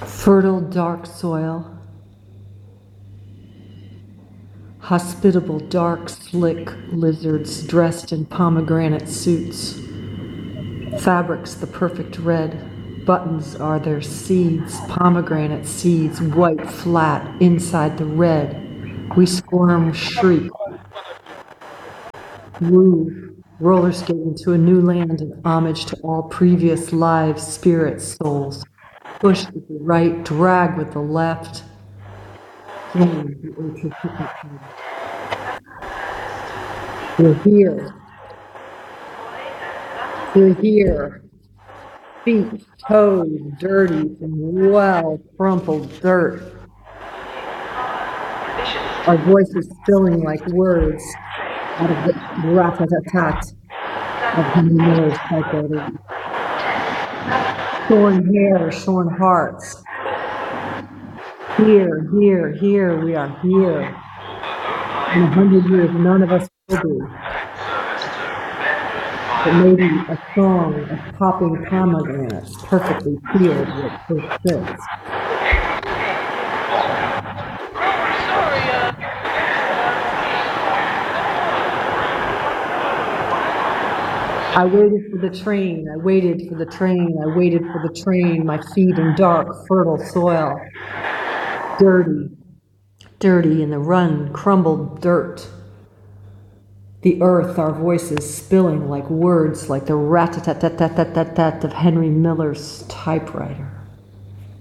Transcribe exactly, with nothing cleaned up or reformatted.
Fertile dark soil, hospitable dark slick lizards dressed in pomegranate suits, fabrics the perfect red, buttons are their seeds, pomegranate seeds, white flat inside the red. We squirm, shriek, move, roller skate into a new land in homage to all previous lives, spirits, souls. Push with the right, drag with the left. Flame the ultra. We're here. We're here. Feet, toes, dirty and well crumpled dirt. Our voices spilling like words out of the rat-a-tat-tat of Henry Miller's typewriter. Shorn hair, shorn hearts. Here, here, here, we are here. In a hundred years, none of us will be. But maybe a song of popping pomegranates, perfectly peeled with persists. I waited for the train, I waited for the train, I waited for the train, my feet in dark, fertile soil. Dirty, dirty in the run, crumbled dirt. The earth, our voices spilling like words, like the rat-tat-tat-tat-tat-tat of Henry Miller's typewriter.